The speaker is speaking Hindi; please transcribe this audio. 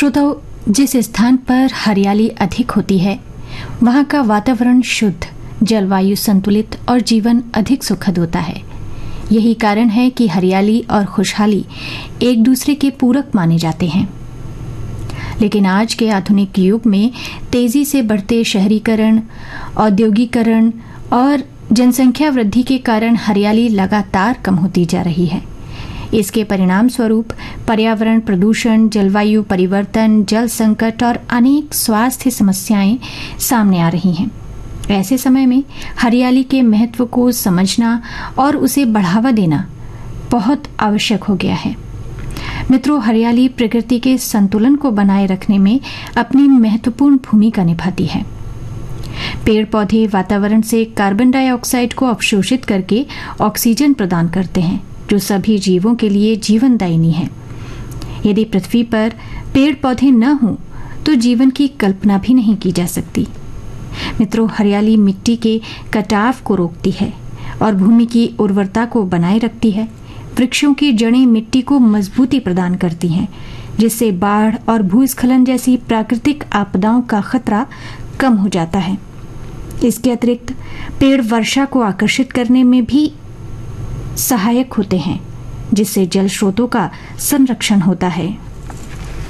श्रोताओ, जिस स्थान पर हरियाली अधिक होती है वहां का वातावरण शुद्ध, जलवायु संतुलित और जीवन अधिक सुखद होता है। यही कारण है कि हरियाली और खुशहाली एक दूसरे के पूरक माने जाते हैं। लेकिन आज के आधुनिक युग में तेजी से बढ़ते शहरीकरण, औद्योगिकरण और जनसंख्या वृद्धि के कारण हरियाली लगातार कम होती जा रही है। इसके परिणाम स्वरूप पर्यावरण प्रदूषण, जलवायु परिवर्तन, जल संकट और अनेक स्वास्थ्य समस्याएं सामने आ रही हैं। ऐसे समय में हरियाली के महत्व को समझना और उसे बढ़ावा देना बहुत आवश्यक हो गया है। मित्रों, हरियाली प्रकृति के संतुलन को बनाए रखने में अपनी महत्वपूर्ण भूमिका निभाती है। पेड़ पौधे वातावरण से कार्बन डाइऑक्साइड को अवशोषित करके ऑक्सीजन प्रदान करते हैं, जो सभी जीवों के लिए जीवनदायिनी है। यदि पृथ्वी पर पेड़ पौधे न हों तो जीवन की कल्पना भी नहीं की जा सकती। मित्रों, हरियाली मिट्टी के कटाव को रोकती है और भूमि की उर्वरता को बनाए रखती है। वृक्षों की जड़ें मिट्टी को मजबूती प्रदान करती हैं, जिससे बाढ़ और भूस्खलन जैसी प्राकृतिक आपदाओं का खतरा कम हो जाता है। इसके अतिरिक्त पेड़ वर्षा को आकर्षित करने में भी सहायक होते हैं, जिससे जल स्रोतों का संरक्षण होता है।